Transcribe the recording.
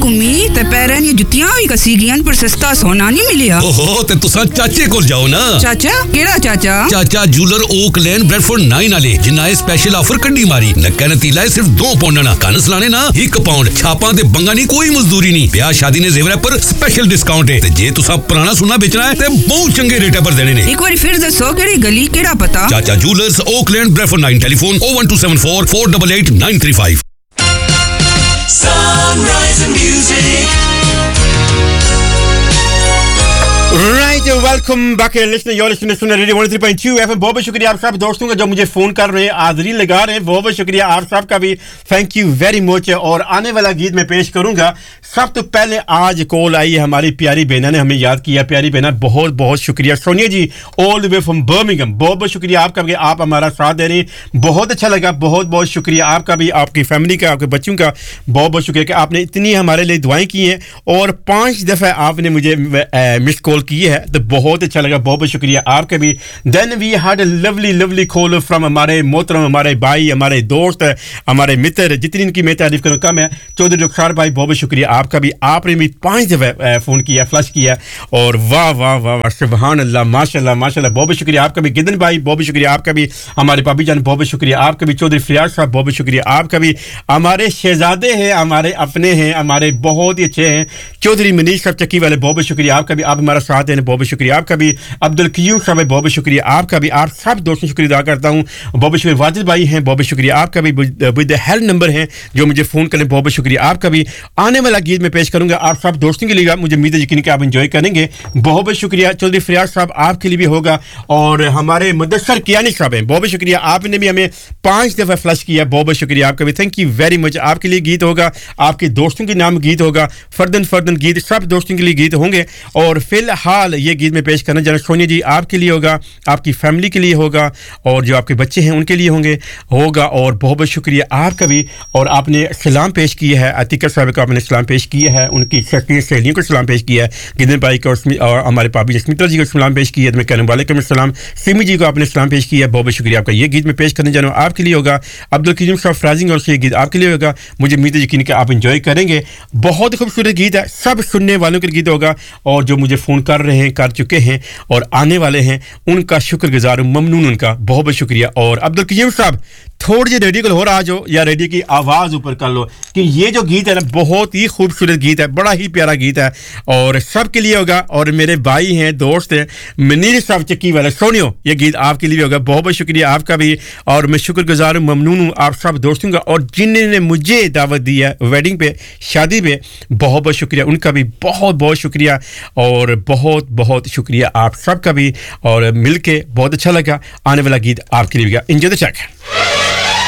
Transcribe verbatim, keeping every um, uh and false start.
घूमी ते पैरां दी जुत्तियां भी कसी गियां पर सस्ता सोना नहीं मिलिया। ओहो ते तुसा चाचे कोल जाओ ना। चाचा केड़ा चाचा? चाचा जूलर ओक लेन ब्रेडफोर्ड नाइन वाले जिन्ना ए स्पेशल ऑफर कड्डी मारी नक्का नतीला सिर्फ दो पाउंड ना कन सलाने ना एक पाउंड छापां ते बंगा नहीं कोई मजदूरी नहीं ब्याह शादी ने जेवर पर स्पेशल डिस्काउंट है ते जे तुसा पुराना सोना बेचना है ते बहुत चंगे रेट पर देने ने। एक बार फिर दसो केड़ी गली केड़ा पता? चाचा jewellers okay lane Bradford nine telephone oh one two seven four four eight eight nine three five। Sunrise Music. Right, welcome back listener. You're listening to Radio one oh three point two F M. बहुत बहुत शुक्रिया आप सब दोस्तों का जो मुझे phone कर रहे हैं, हाज़िरी लगा रहे हैं। बहुत बहुत शुक्रिया आप सब का भी, थैंक यू वेरी मच। और आने वाला गीत मैं पेश करूंगा। सब तो पहले आज कॉल आई है हमारी प्यारी बहना ने हमें याद किया। प्यारी बहना बहुत बहुत शुक्रिया। सोनिया जी all the way from Birmingham, बहुत बहुत शुक्रिया आपका कि आप हमारा साथ दे रहे हैं। बहुत अच्छा लगा, बहुत बहुत शुक्रिया आपका भी, आपकी फैमिली का, आपके बच्चों का बहुत बहुत शुक्रिया कि आपने इतनी हमारे लिए दुआएं की हैं और पाँच दफ़ा आपने मुझे मिस कॉल की है तो बहुत अच्छा लगा। बहुत बहुत शुक्रिया आपका भी। Then we had a lovely lovely call from हमारे मोहतरम, हमारे भाई, हमारे दोस्त, हमारे मित्र, जितनी इनकी मैं तारीफ करूं कम है। चौधरी रुखसार भाई बहुत बहुत शुक्रिया आपका भी, आपने भी पांच दफा फोन किया, फ्लश किया और वाह वाह वाह वाह सुभान अल्लाह माशाल्लाह माशाल्लाह। बहुत बहुत शुक्रिया आपका भी। गिदन भाई बहुत बहुत शुक्रिया आपका भी, हमारे भाभी जान बहुत बहुत शुक्रिया आपका भी। चौधरी फरियाद साहब बहुत बहुत शुक्रिया आपका भी। हमारे शहजादे हैं, हमारे अपने हैं, हमारे बहुत ही अच्छे हैं। चौधरी मनीष साहब चक्की वाले बहुत बहुत शुक्रिया आपका भी, आप हमारा साथ देने बहुत बहुत शुक्रिया आपका भी। अब्दुल क्यूम साहब बहुत बहुत शुक्रिया आपका भी। आप सब दोस्तों शुक्रिया अदा करता हूं। बहुत बहुत शुक्रिया वाजिद भाई हैं, बहुत बहुत शुक्रिया आपका भी। विद द हेल्प नंबर है जो मुझे फोन करें, बहुत बहुत शुक्रिया आपका भी। आने वाला गीत मैं पेश करूंगा आप सब दोस्तों के लिए, मुझे उम्मीद है यकीन कि आप एंजॉय करेंगे। बहुत बहुत शुक्रिया। चौधरी फरियाद साहब आपके लिए भी होगा और हमारे मुदस्सर कियानी साहब हैं, बहुत बहुत शुक्रिया, आपने भी हमें पांच दफा फ्लश किया, बहुत बहुत शुक्रिया आपका भी। Thank you very much. आपके लिए गीत होगा, आपके दोस्तों के नाम गीत होगा, फर्दन फर्दन गीत सब दोस्तों के लिए गीत होंगे। और फिलहाल ये गीत मैं पेश करना चाह रहा हूं, सोनिया जी आपके लिए होगा, आपकी फैमिली के लिए होगा और जो आपके बच्चे हैं उनके लिए होंगे होगा। और बहुत बहुत शुक्रिया आपका भी। और आपने सलाम पेश किया है, अतीका साहब को आपने सलाम पेश किया है, उनकी सहेलियों को सलाम पेश किया है, गिदन भाई को और हमारे पापी स्मिता जी को सलाम पेश किया है, मैं कहने वाले को सलाम, सिमी जी को आपने सलाम पेश किया है, बहुत बहुत शुक्रिया आपका। ये गीत मैं पेश करने जा रहा हूँ आपके लिए होगा, अब्दुल करीम साहब फ्राजिंग और से ये गीत आपके लिए होगा। मुझे उम्मीद है यकीन कि आप एंजॉय करेंगे। बहुत खूबसूरत गीत है, सब सुनने वालों के गीत होगा और जो मुझे फ़ोन कर रहे हैं, कर चुके हैं और आने वाले हैं उनका शुक्रगुजार हूं, ममनून उनका, बहुत बहुत शुक्रिया। और अब्दुल करीम साहब थोड़ी जी रेडियो को हो रहा जो या रेडियो की आवाज़ ऊपर कर लो कि ये जो गीत है ना बहुत ही खूबसूरत गीत है, बड़ा ही प्यारा गीत है और सबके लिए होगा। और मेरे भाई हैं, दोस्त हैं, मनीर साहब चक्की वाले, सोनियो ये गीत आपके लिए होगा। बहुत बहुत शुक्रिया आपका भी और मैं शुक्रगुजार हूँ, ममनून हूँ आप सब दोस्तों का। और जिन्होंने मुझे दावत दी है वेडिंग पे, शादी पे, बहुत बहुत शुक्रिया उनका भी, बहुत बहुत शुक्रिया और बहुत बहुत शुक्रिया आप सब का भी। और मिल के बहुत अच्छा लगा। आने वाला गीत आपके लिए होगा। Enjoy the track.